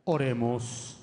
Oremos.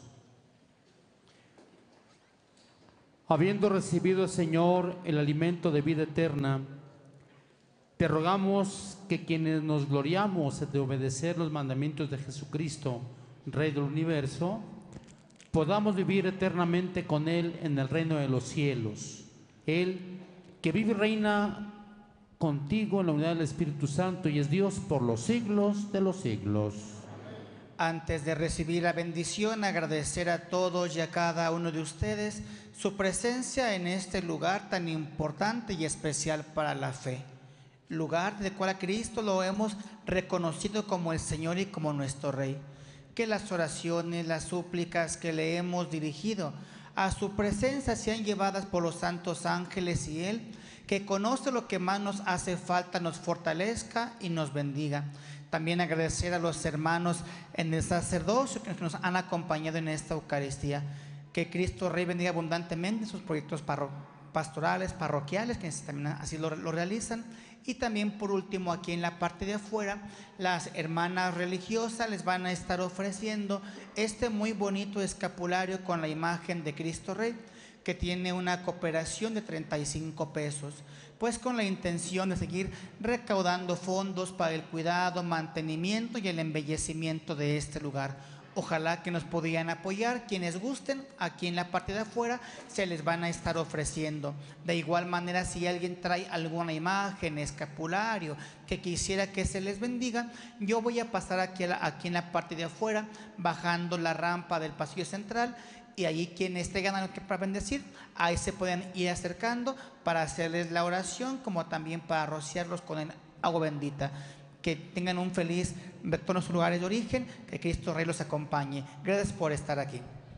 Habiendo recibido, Señor, el alimento de vida eterna, te rogamos que quienes nos gloriamos de obedecer los mandamientos de Jesucristo, Rey del universo, podamos vivir eternamente con Él en el reino de los cielos. Él, que vive y reina contigo en la unidad del Espíritu Santo y es Dios por los siglos de los siglos. Antes de recibir la bendición, agradecer a todos y a cada uno de ustedes su presencia en este lugar tan importante y especial para la fe. Lugar del cual a Cristo lo hemos reconocido como el Señor y como nuestro Rey. Que las oraciones, las súplicas que le hemos dirigido a su presencia sean llevadas por los santos ángeles y Él, que conoce lo que más nos hace falta, nos fortalezca y nos bendiga. También agradecer a los hermanos en el sacerdocio que nos han acompañado en esta Eucaristía. Que Cristo Rey bendiga abundantemente sus proyectos pastorales, parroquiales, que también así lo realizan. Y también por último, aquí en la parte de afuera, las hermanas religiosas les van a estar ofreciendo este muy bonito escapulario con la imagen de Cristo Rey, que tiene una cooperación de 35 pesos, pues con la intención de seguir recaudando fondos para el cuidado, mantenimiento y el embellecimiento de este lugar. Ojalá que nos podían apoyar, quienes gusten, aquí en la parte de afuera se les van a estar ofreciendo. De igual manera, si alguien trae alguna imagen, escapulario, que quisiera que se les bendiga, yo voy a pasar aquí en la parte de afuera, bajando la rampa del pasillo central, y allí quienes tengan algo que para bendecir, ahí se pueden ir acercando para hacerles la oración, como también para rociarlos con el agua bendita. Que tengan un feliz retorno a sus lugares de origen, que Cristo Rey los acompañe. Gracias por estar aquí.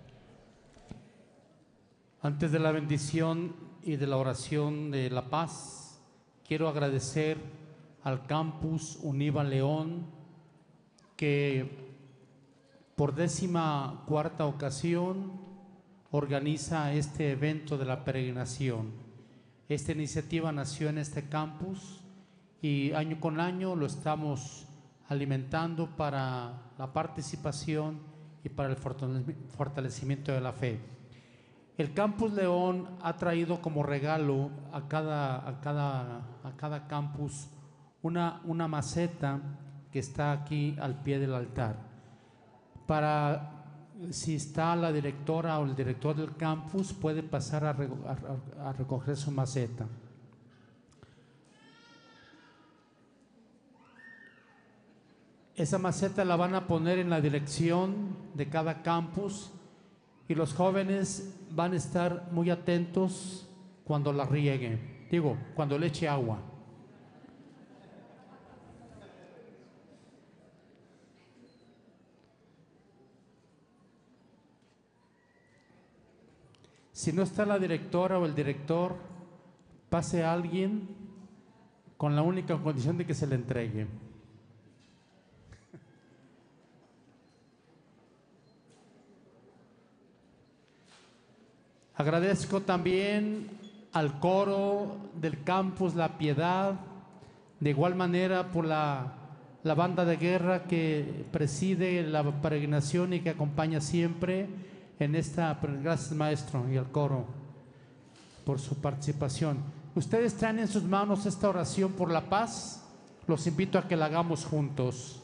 Antes de la bendición y de la oración de la paz, quiero agradecer al Campus Univa León, que por 14ª ocasión organiza este evento de la peregrinación. Esta iniciativa nació en este campus y año con año lo estamos alimentando para la participación y para el fortalecimiento de la fe. El Campus León ha traído como regalo a cada campus una maceta que está aquí al pie del altar. Para si está la directora o el director del campus, puede pasar a recoger su maceta. Esa maceta la van a poner en la dirección de cada campus y los jóvenes van a estar muy atentos cuando la riegue, cuando le eche agua. Si no está la directora o el director, pase a alguien con la única condición de que se le entregue. Agradezco también al coro del Campus La Piedad, de igual manera por la banda de guerra que preside la peregrinación y que acompaña siempre en esta. Gracias, maestro, y al coro por su participación. Ustedes traen en sus manos esta oración por la paz. Los invito a que la hagamos juntos.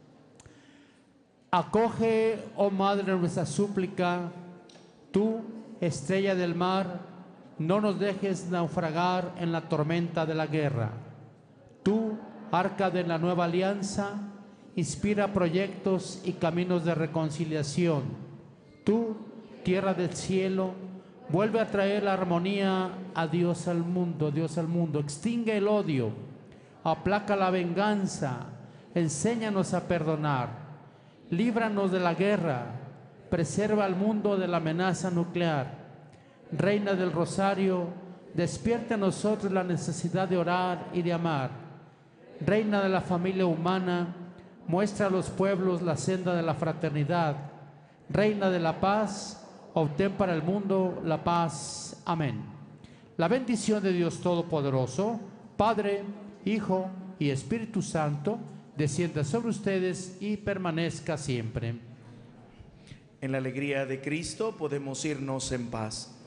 Acoge, oh Madre, nuestra súplica. Tú, estrella del mar, no nos dejes naufragar en la tormenta de la guerra. Tú, arca de la nueva alianza, inspira proyectos y caminos de reconciliación. Tú, tierra del cielo, vuelve a traer la armonía a Dios al mundo, extingue el odio, aplaca la venganza, enséñanos a perdonar, líbranos de la guerra, preserva al mundo de la amenaza nuclear. Reina del Rosario, despierta en nosotros la necesidad de orar y de amar. Reina de la familia humana, muestra a los pueblos la senda de la fraternidad. Reina de la paz, obtén para el mundo la paz. Amén. La bendición de Dios Todopoderoso, Padre, Hijo y Espíritu Santo, descienda sobre ustedes y permanezca siempre. En la alegría de Cristo podemos irnos en paz.